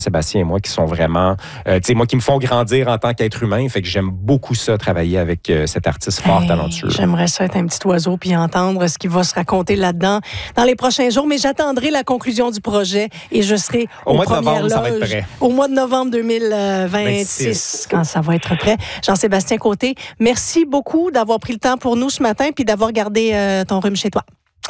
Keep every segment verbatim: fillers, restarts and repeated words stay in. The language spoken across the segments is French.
Sébastien et moi, qui sont vraiment, euh, tu sais, moi, qui me font grandir en tant qu'être humain. Fait que j'aime beaucoup ça, travailler avec euh, cet artiste fort hey, talentueux. J'aimerais ça être un petit oiseau puis entendre ce qui va se raconter là-dedans dans les prochains jours. Mais j'attendrai la conclusion du projet et je serai au aux mois de novembre, loges, ça va être prêt. Au mois de novembre deux mille vingt-six, quand ça va être prêt. Jean-Sébastien Côté, merci beaucoup d'avoir pris le temps pour nous ce matin puis d'avoir gardé euh, ton rhume chez toi.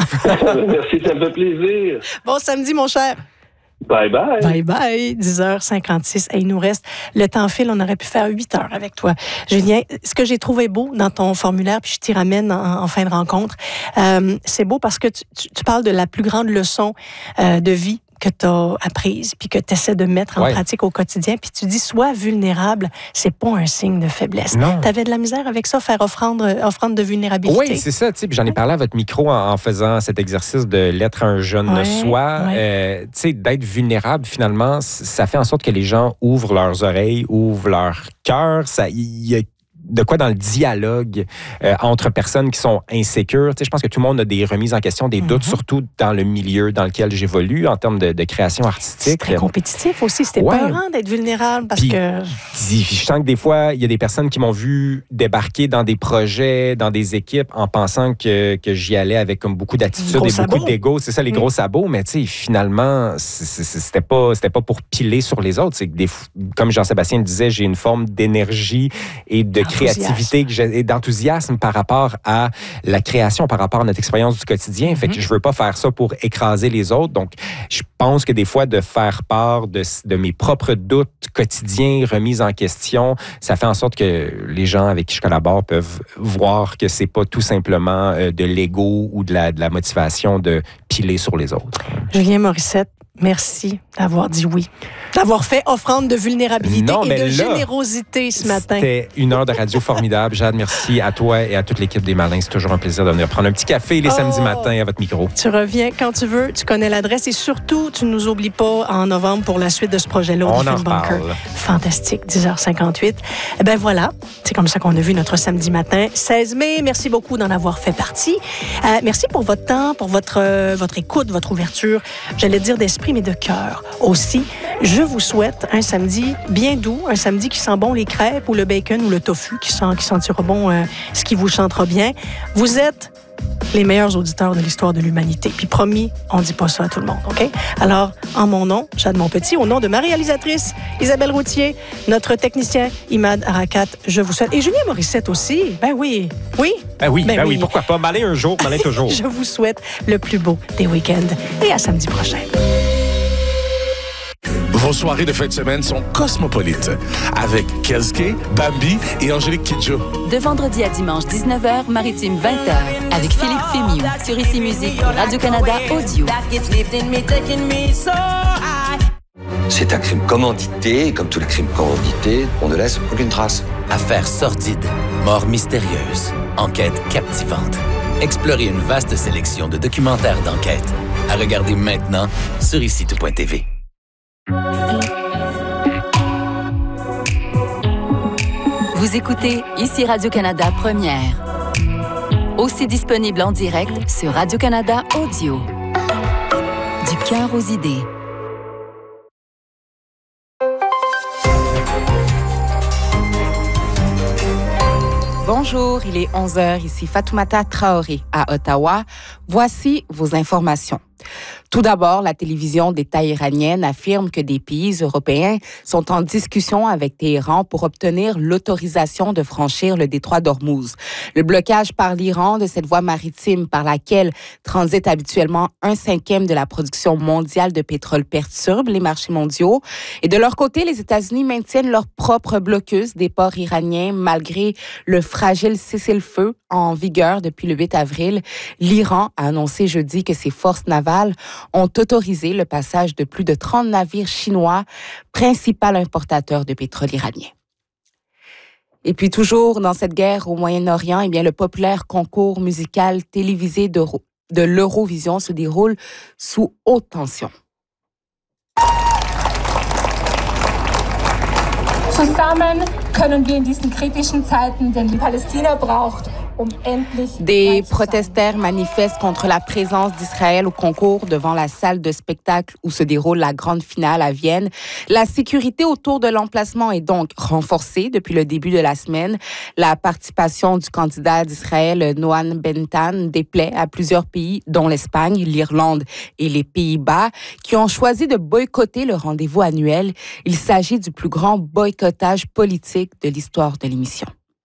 Merci, ça me fait plaisir. Bon samedi, mon cher. Bye bye. Bye bye. dix heures cinquante-six. Et il nous reste le temps file. On aurait pu faire huit heures avec toi. Julien, ce que j'ai trouvé beau dans ton formulaire, puis je t'y ramène en, en fin de rencontre, euh, c'est beau parce que tu, tu, tu parles de la plus grande leçon euh, de vie que tu as apprise, puis que tu essaies de mettre en ouais. pratique au quotidien, puis tu dis, sois vulnérable, c'est pas un signe de faiblesse. Tu avais de la misère avec ça, faire offrande, offrande de vulnérabilité. Oui, c'est ça. Puis j'en ai parlé à votre micro en, en faisant cet exercice de l'être un jeune ouais, soi. Ouais. Euh, tu sais, d'être vulnérable, finalement, ça fait en sorte que les gens ouvrent leurs oreilles, ouvrent leur cœur. Il y a de quoi dans le dialogue euh, entre personnes qui sont insécures. Tu sais, je pense que tout le monde a des remises en question, des mm-hmm. doutes, surtout dans le milieu dans lequel j'évolue en termes de, de création artistique. C'est très compétitif aussi. C'était ouais. peurant d'être vulnérable parce Puis, que... Je sens que des fois, il y a des personnes qui m'ont vu débarquer dans des projets, dans des équipes en pensant que, que j'y allais avec comme beaucoup d'attitude et sabots. beaucoup d'ego. C'est ça, les mm. gros sabots. Mais tu sais, finalement, c'était pas, c'était pas pour piler sur les autres. C'est que des, comme Jean-Sébastien le disait, j'ai une forme d'énergie et de créativité et d'enthousiasme par rapport à la création, par rapport à notre expérience du quotidien. Mm-hmm. Fait que je veux pas faire ça pour écraser les autres. Donc, je pense que des fois, de faire part de, de mes propres doutes quotidiens, remises en question, ça fait en sorte que les gens avec qui je collabore peuvent voir que c'est pas tout simplement de l'ego ou de la, de la motivation de piler sur les autres. Julien Morissette, merci d'avoir dit oui. D'avoir fait offrande de vulnérabilité non, et de là, générosité ce matin. C'était une heure de radio formidable. Jade, merci à toi et à toute l'équipe des Malins. C'est toujours un plaisir de venir prendre un petit café les oh, samedis matins à votre micro. Tu reviens quand tu veux. Tu connais l'adresse et surtout, tu ne nous oublies pas en novembre pour la suite de ce projet-là. On en parle. Fantastique, dix heures cinquante-huit. Eh bien voilà, c'est comme ça qu'on a vu notre samedi matin, seize mai. Merci beaucoup d'en avoir fait partie. Euh, merci pour votre temps, pour votre, euh, votre écoute, votre ouverture. J'allais dire d'esprit, mais de cœur aussi. Je vous souhaite un samedi bien doux, un samedi qui sent bon les crêpes ou le bacon ou le tofu, qui, sent, qui sentira bon euh, ce qui vous chantera bien. Vous êtes les meilleurs auditeurs de l'histoire de l'humanité. Puis promis, on ne dit pas ça à tout le monde, OK? Alors, en mon nom, Jade Monpetit, au nom de ma réalisatrice Isabelle Routier, notre technicien Imad Arakat, je vous souhaite... Et Julien Morissette aussi. Ben oui. Oui? Ben oui, ben, ben oui. oui. Pourquoi pas? Malin un jour, malin toujours. Je vous souhaite le plus beau des week-ends et à samedi prochain. Vos soirées de fin de semaine sont cosmopolites avec Kelske, Bambi et Angélique Kidjo. De vendredi à dimanche dix-neuf heures, Maritime vingt heures avec Philippe Fémiou sur Ici Musique et Radio-Canada Audio. C'est un crime commandité et comme tous les crimes commandités, on ne laisse aucune trace. Affaires sordides, morts mystérieuses, enquêtes captivantes. Explorez une vaste sélection de documentaires d'enquête. À regarder maintenant sur ici tout point t v. Vous écoutez Ici Radio-Canada Première. Aussi disponible en direct sur Radio-Canada Audio. Du cœur aux idées. Bonjour, il est onze heures, ici Fatoumata Traoré à Ottawa. Voici vos informations. Tout d'abord, la télévision d'État iranienne affirme que des pays européens sont en discussion avec Téhéran pour obtenir l'autorisation de franchir le détroit d'Ormuz. Le blocage par l'Iran de cette voie maritime par laquelle transite habituellement un cinquième de la production mondiale de pétrole perturbe les marchés mondiaux. Et de leur côté, les États-Unis maintiennent leur propre blocus des ports iraniens malgré le fragile cessez-le-feu en vigueur depuis le huit avril. L'Iran a annoncé jeudi que ses forces navales ont autorisé le passage de plus de trente navires chinois, principal importateur de pétrole iranien. Et puis toujours dans cette guerre au Moyen-Orient, eh bien, le populaire concours musical télévisé de, de l'Eurovision se déroule sous haute tension. Zusammen können wir in diesen kritischen Zeiten, denn die Palästina braucht Des protestataires manifestent contre la présence d'Israël au concours devant la salle de spectacle où se déroule la grande finale à Vienne. La sécurité autour de l'emplacement est donc renforcée depuis le début de la semaine. La participation du candidat d'Israël, Noam Bentan, déplaît à plusieurs pays, dont l'Espagne, l'Irlande et les Pays-Bas, qui ont choisi de boycotter le rendez-vous annuel. Il s'agit du plus grand boycottage politique de l'histoire de l'émission.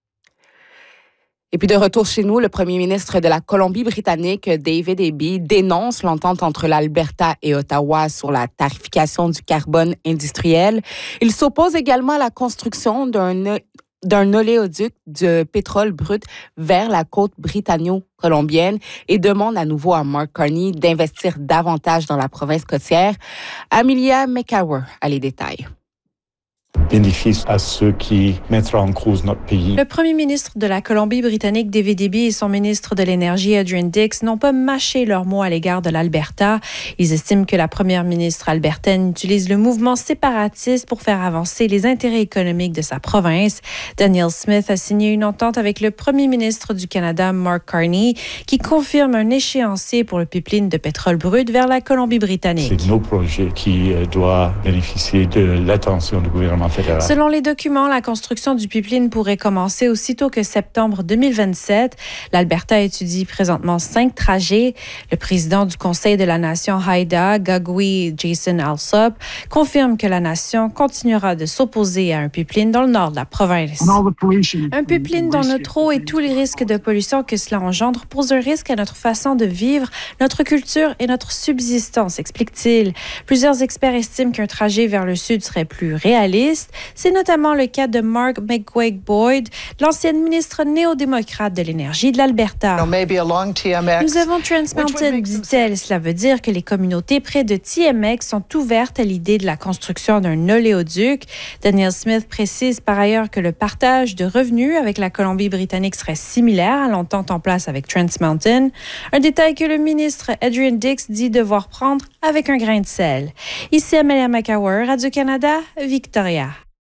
Et puis de retour chez nous, le premier ministre de la Colombie-Britannique, David Eby, dénonce l'entente entre l'Alberta et Ottawa sur la tarification du carbone industriel. Il s'oppose également à la construction d'un d'un oléoduc de pétrole brut vers la côte britanno-colombienne et demande à nouveau à Mark Carney d'investir davantage dans la province côtière. Amelia McCower a les détails. Bénéfice à ceux qui mettront en cause notre pays. Le premier ministre de la Colombie-Britannique, David Eby, et son ministre de l'Énergie, Adrian Dix, n'ont pas mâché leurs mots à l'égard de l'Alberta. Ils estiment que la première ministre albertaine utilise le mouvement séparatiste pour faire avancer les intérêts économiques de sa province. Danielle Smith a signé une entente avec le premier ministre du Canada, Mark Carney, qui confirme un échéancier pour le pipeline de pétrole brut vers la Colombie-Britannique. C'est nos projets qui doivent bénéficier de l'attention du gouvernement fédéral. Selon les documents, la construction du pipeline pourrait commencer aussitôt que septembre deux mille vingt-sept. L'Alberta étudie présentement cinq trajets. Le président du Conseil de la Nation Haida, Gagui Jason Alsop, confirme que la nation continuera de s'opposer à un pipeline dans le nord de la province. Un pipeline dont notre eau et tous les risques de pollution que cela engendre posent un risque à notre façon de vivre, notre culture et notre subsistance, explique-t-il. Plusieurs experts estiment qu'un trajet vers le sud serait plus réaliste. C'est notamment le cas de Mark McGuigue-Boyd, l'ancienne ministre néo-démocrate de l'énergie de l'Alberta. Nous avons Trans Mountain, dit-elle. Cela veut dire que les communautés près de T M X sont ouvertes à l'idée de la construction d'un oléoduc. Danielle Smith précise par ailleurs que le partage de revenus avec la Colombie-Britannique serait similaire à l'entente en place avec Trans Mountain. Un détail que le ministre Adrian Dix dit devoir prendre avec un grain de sel. Ici Amelia McCower, Radio-Canada, Victoria.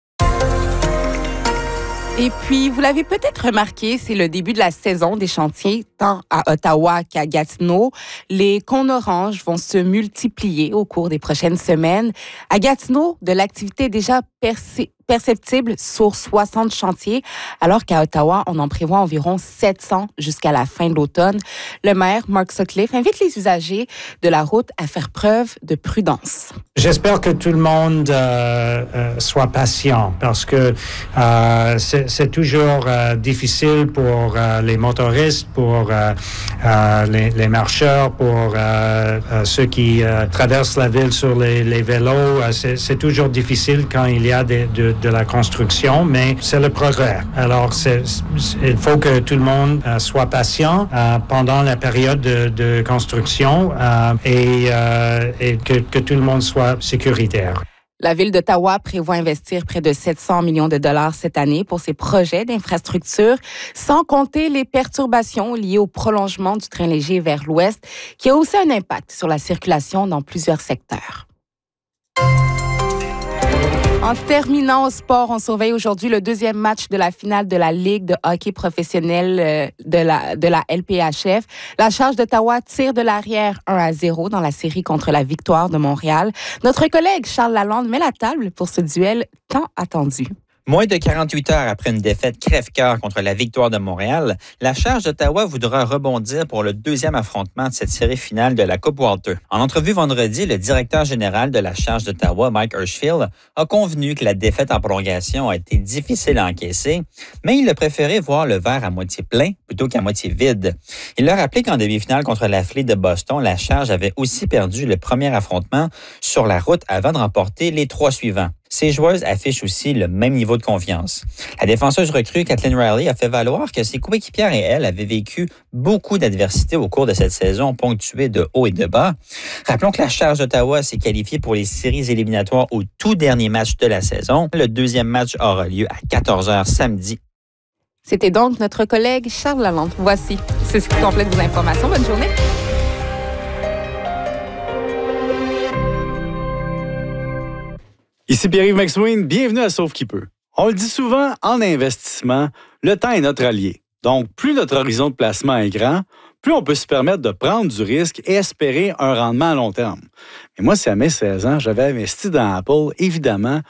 Et puis, vous l'avez peut-être remarqué, c'est le début de la saison des chantiers, tant à Ottawa qu'à Gatineau. Les cônes oranges vont se multiplier au cours des prochaines semaines. À Gatineau, de l'activité est déjà percée. perceptible sur soixante chantiers, alors qu'à Ottawa, on en prévoit environ sept cents jusqu'à la fin de l'automne. Le maire, Mark Sutcliffe, invite les usagers de la route à faire preuve de prudence. J'espère que tout le monde euh, euh, soit patient parce que euh, c'est, c'est toujours euh, difficile pour euh, les motoristes, pour euh, euh, les, les marcheurs, pour euh, euh, ceux qui euh, traversent la ville sur les, les vélos. Euh, c'est, c'est toujours difficile quand il y a des, de de la construction, mais c'est le progrès. Alors, c'est, c'est, il faut que tout le monde euh, soit patient euh, pendant la période de, de construction euh, et, euh, et que, que tout le monde soit sécuritaire. La Ville d'Ottawa prévoit investir près de sept cents millions de dollars cette année pour ses projets d'infrastructure, sans compter les perturbations liées au prolongement du train léger vers l'ouest, qui a aussi un impact sur la circulation dans plusieurs secteurs. En terminant au sport, on surveille aujourd'hui le deuxième match de la finale de la Ligue de hockey professionnel de la, de la L P H F. La Charge d'Ottawa tire de l'arrière un à zéro dans la série contre la Victoire de Montréal. Notre collègue Charles Lalonde met la table pour ce duel tant attendu. Moins de quarante-huit heures après une défaite crève-cœur contre la Victoire de Montréal, la Charge d'Ottawa voudra rebondir pour le deuxième affrontement de cette série finale de la Coupe Walter. En entrevue vendredi, le directeur général de la Charge d'Ottawa, Mike Hirschfield, a convenu que la défaite en prolongation a été difficile à encaisser, mais il a préféré voir le verre à moitié plein plutôt qu'à moitié vide. Il a rappelé qu'en demi-finale contre la Fleet de Boston, la Charge avait aussi perdu le premier affrontement sur la route avant de remporter les trois suivants. Ces joueuses affichent aussi le même niveau de confiance. La défenseuse recrue Kathleen Riley a fait valoir que ses coéquipières et elle avaient vécu beaucoup d'adversité au cours de cette saison ponctuée de hauts et de bas. Rappelons que la Charge d'Ottawa s'est qualifiée pour les séries éliminatoires au tout dernier match de la saison. Le deuxième match aura lieu à quatorze heures samedi. C'était donc notre collègue Charles Lalonde. Voici, c'est ce qui complète vos informations. Bonne journée. Ici Pierre-Yves McSween, bienvenue à Sauve qui peut. On le dit souvent, en investissement, le temps est notre allié. Donc, plus notre horizon de placement est grand, plus on peut se permettre de prendre du risque et espérer un rendement à long terme. Mais moi, si à mes seize ans, j'avais investi dans Apple, évidemment,